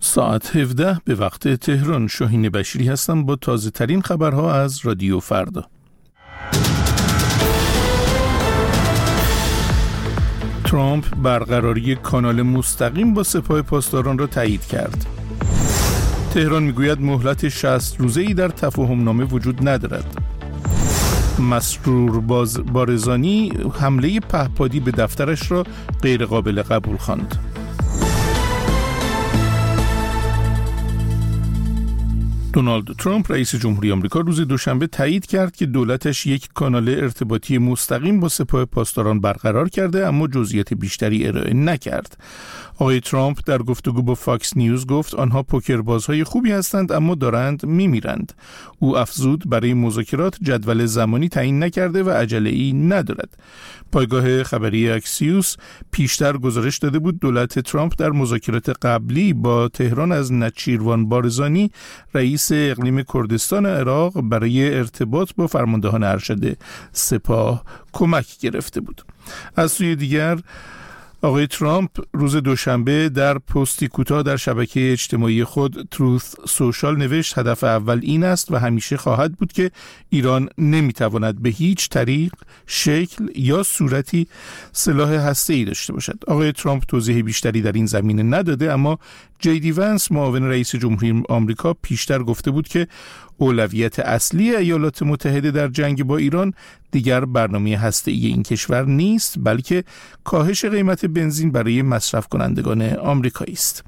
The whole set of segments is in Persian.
ساعت 17 به وقت تهران. شاهین بشیری هستم با تازه ترین خبرها از رادیو فردا. ترامپ برقراری کانال مستقیم با سپاه پاسداران را تایید کرد. تهران میگوید مهلت 60 روزه‌ای در تفاهم‌نامه وجود ندارد. مسرور بارزانی حمله پهپادی به دفترش را غیر قابل قبول خواند. دونالد ترامپ رئیس جمهوری آمریکا روز دوشنبه تایید کرد که دولتش یک کانال ارتباطی مستقیم با سپاه پاسداران برقرار کرده، اما جزئیات بیشتری ارائه نکرد. آقای ترامپ در گفتگو با فاکس نیوز گفت آنها پوکربازهای خوبی هستند اما دارند میمیرند. او افزود برای مذاکرات جدول زمانی تعیین نکرده و عجله‌ای ندارد. پایگاه خبری اکسیوس پیشتر گزارش داده بود دولت ترامپ در مذاکرات قبلی با تهران از نچیروان بارزانی رئیس اقلیم کردستان عراق برای ارتباط با فرماندهان ارشد سپاه کمک گرفته بود. از سوی دیگر آقای ترامپ روز دوشنبه در پستی کوتاه در شبکه اجتماعی خود تروث سوشال نوشت هدف اول این است و همیشه خواهد بود که ایران نمیتواند به هیچ طریق، شکل یا صورتی سلاح هسته‌ای داشته باشد. آقای ترامپ توضیح بیشتری در این زمینه نداده، اما جی ونس معاون رئیس جمهوری آمریکا پیشتر گفته بود که اولویت اصلی ایالات متحده در جنگ با ایران دیگر برنامه هسته‌ای این کشور نیست، بلکه کاهش قیمت بنزین برای مصرف کنندگان آمریکایی است.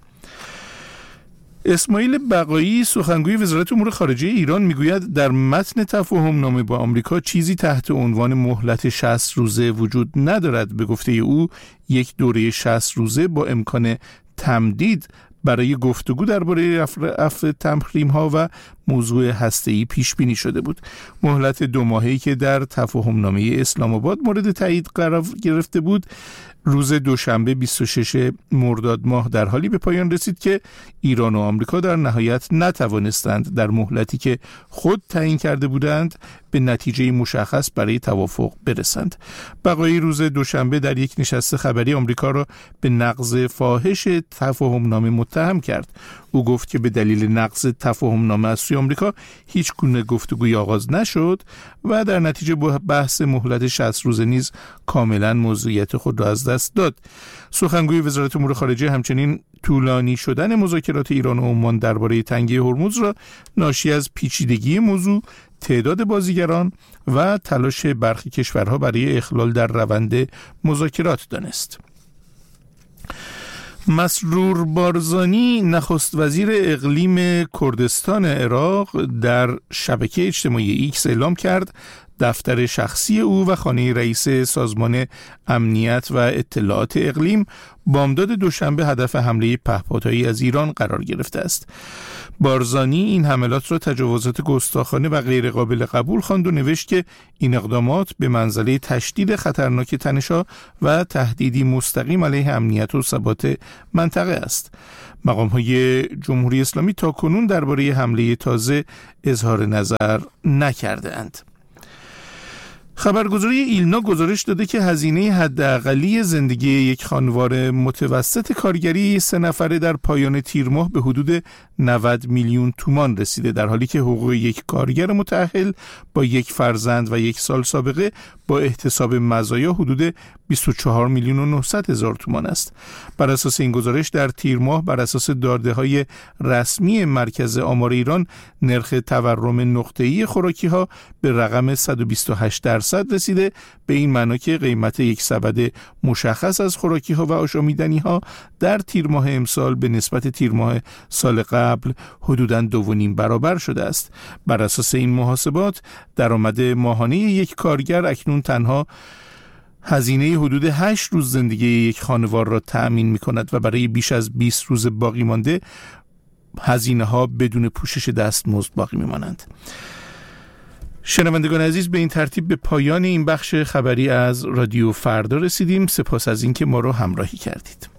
اسماعیل بقایی سخنگوی وزارت امور خارجه ایران میگوید در متن تفاهم‌نامه با آمریکا چیزی تحت عنوان مهلت 60 روزه وجود ندارد. به گفته او یک دوره 60 روزه با امکان تمدید برای گفتگو درباره رفع تحریم‌ها و موضوع هسته‌ای پیش بینی شده بود. مهلت 2 ماهه‌ای که در تفاهم‌نامه اسلام آباد مورد تایید قرار گرفته بود روز دوشنبه 26 مرداد ماه در حالی به پایان رسید که ایران و آمریکا در نهایت نتوانستند در مهلتی که خود تعیین کرده بودند به نتیجه مشخص برای توافق برسند. بقایی روز دوشنبه در یک نشست خبری آمریکا را به نقض فاحش تفاهم‌نامه متهم کرد. او گفت که به دلیل نقض تفاهم‌نامه از سوی آمریکا هیچ گونه گفتگوی آغاز نشد و در نتیجه بحث مهلت 60 روزه نیز کاملا موضوعیت خود را از دست داد. سخنگوی وزارت امور خارجه همچنین طولانی شدن مذاکرات ایران و عمان درباره تنگه هرمز را ناشی از پیچیدگی موضوع، تعداد بازیگران و تلاش برخی کشورها برای اخلال در روند مذاکرات دانست. مسرور بارزانی نخست وزیر اقلیم کردستان عراق در شبکه اجتماعی ایکس اعلام کرد دفتر شخصی او و خانه رئیس سازمان امنیت و اطلاعات اقلیم بامداد دوشنبه هدف حمله پهپادهایی از ایران قرار گرفته است. بارزانی این حملات را تجاوزات گستاخانه و غیر قابل قبول خواند و نوشت که این اقدامات به منزله تشدید خطرناک تنش‌ها و تهدیدی مستقیم علیه امنیت و ثبات منطقه است. مقام‌های جمهوری اسلامی تاکنون درباره حمله تازه اظهار نظر نکرده‌اند. خبرگزاری ایلنا گزارش داده که هزینه حداقلی زندگی یک خانوار متوسط کارگری 3 نفره در پایان تیر ماه به حدود 90 میلیون تومان رسیده، در حالی که حقوق یک کارگر متأهل با 1 فرزند و 1 سال سابقه با احتساب مزایا حدود 24 میلیون و 900 هزار تومان است. بر اساس این گزارش در تیر ماه بر اساس داده‌های رسمی مرکز آمار ایران نرخ تورم نقطه‌ای خوراکی‌ها به رقم 128% رسیده، به این معنا که قیمت یک سبد مشخص از خوراکی‌ها و آشامیدنی‌ها در تیر ماه امسال به نسبت تیر ماه سال قبل حدوداً 2.5 برابر شده است. بر اساس این محاسبات درآمد ماهانه یک کارگر اکنون تنها هزینه حدود 8 روز زندگی یک خانوار را تأمین می‌کند و برای بیش از 20 روز باقی مانده هزینه‌ها بدون پوشش دستمزد باقی می‌مانند. شنوندگان عزیز، به این ترتیب به پایان این بخش خبری از رادیو فردا رسیدیم. سپاس از اینکه ما را همراهی کردید.